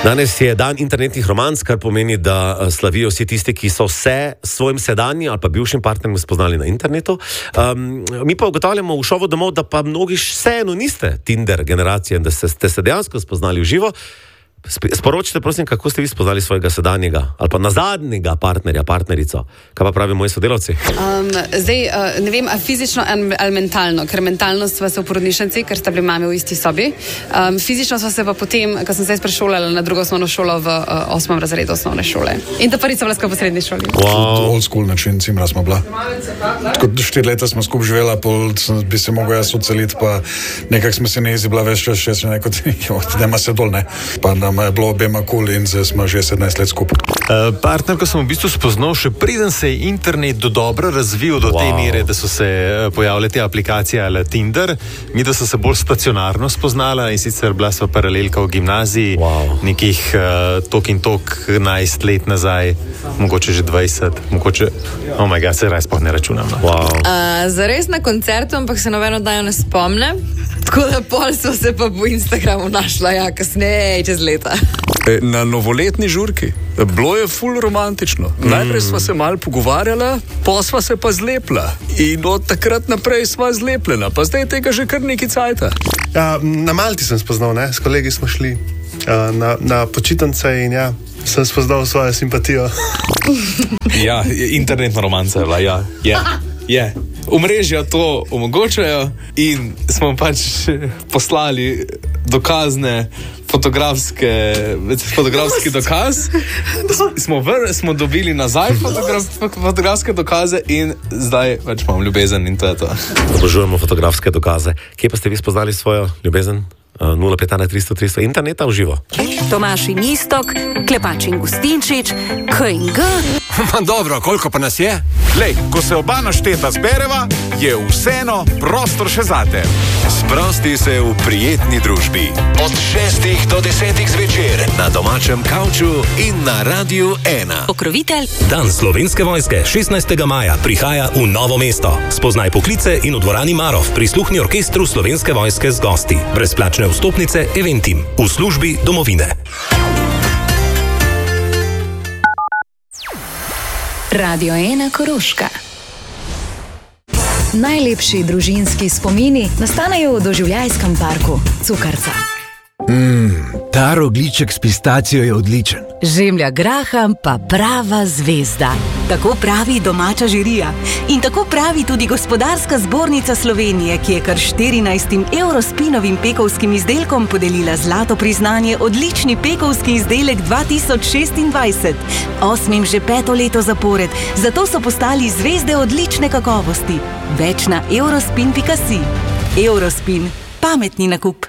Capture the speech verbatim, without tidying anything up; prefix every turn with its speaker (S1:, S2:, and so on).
S1: Danes je dan internetnih romanc, kar pomeni, da slavijo vsi tisti, ki so se s svojim sedanjim ali pa bivšim partnerjem spoznali na internetu. Um, mi pa ugotavljamo v šovu domov, da pa mnogi vseeno niste Tinder generacije in da ste se dejansko spoznali v živo. Sporočite, prosim, kako ste vi spoznali svojega sedanjega ali pa nazadnjega partnerja, partnerico. Kaj pa pravijo moji sodelavci?
S2: Um, zdaj, uh, ne vem, a fizično ali mentalno, ker mentalno sva se v porodnišnici, ker sta bili mami v isti sobi. Um, fizično sva se pa potem, ko sem se prešolala na drugo osnovno šolo v uh, osmem razredu osnovne šole. In ta prvica bila skupaj v srednji šoli.
S3: Wow. Old school način, cimra smo bila. Tako štiri leta smo skupaj živela, pol bi se mogel jaz odseliti, pa nekak smo se ne izibila več čas, še se neko, da ima se dol, ne. Pa nam je bilo obema kul in zdaj smo že sedemnajst let skupaj.
S4: Uh, partnerko sem v bistvu spoznal še preden se je internet do dobro razvil do wow. te mere, da so se pojavile te aplikacije ali Tinder. Mi da so se bolj stacionarno spoznala in sicer bila sva paralelka v gimnaziji wow. nekih uh, tok in tok enajst let nazaj, mogoče že dvajset, mogoče, oh my god, se res pa ne računam. No.
S1: Wow.
S5: Uh, zares na koncertu, ampak se nobeno dajo ne spomne. Tako da pol so se pa po Instagramu našla, ja, kasneje, čez leta.
S6: Na novoletni žurki. Bilo je ful romantično. Mm. Najprej sva se malo pogovarjala, pa sva se pa zlepla. In od takrat naprej sva zlepljena, pa zdaj tega že kar neki cajta.
S7: Ja, na Malti sem spoznal, ne? S kolegi smo šli uh, na, na počitnice in ja, sem spoznal svojo simpatijo.
S8: Ja, internetna romanca je bila, ja. Je, je. Omrežja to omogočajo in smo pač poslali dokazne fotografske, fotografski dokaz. Smo, vr, smo dobili nazaj fotograf, fotografske dokaze in zdaj pač imam ljubezen in to je to.
S1: Obožujemo fotografske dokaze. Kje pa ste vi spoznali svojo ljubezen? nula pet ena tristo tristo interneta v živo.
S9: Tomaš in Istok, Klepač in Gustinčič, K in G.
S10: Dobro, koliko pa nas je? Lej, ko se oba našteta zbereva, je vseeno prostor še zate.
S11: Sprosti se v prijetni družbi. Od šestih do desetih zvečer na domačem kavču in na Radiu ena.
S9: Pokrovitelj.
S12: Dan Slovenske vojske šestnajstega maja prihaja v Novo mesto. Spoznaj poklice in v dvorani Marov prisluhni orkestru Slovenske vojske z gosti. Brezplačne vstopnice Eventim v službi domovine.
S13: Radio ena Koroška. Najlepši družinski spomini nastanejo v doživljajskem parku Cukrca.
S14: Mmm, ta rogljiček s pistacijo je odličen.
S9: Žemlja graham pa prava zvezda. Tako pravi domača žirija. In tako pravi tudi Gospodarska zbornica Slovenije, ki je kar štirinajstim Eurospinovim pekovskim izdelkom podelila zlato priznanje odlični pekovski izdelek dva tisoč šestindvajset. Osmim že peto leto zapored, zato so postali zvezde odlične kakovosti. Več na eurospin pika si. Eurospin. Pametni nakup.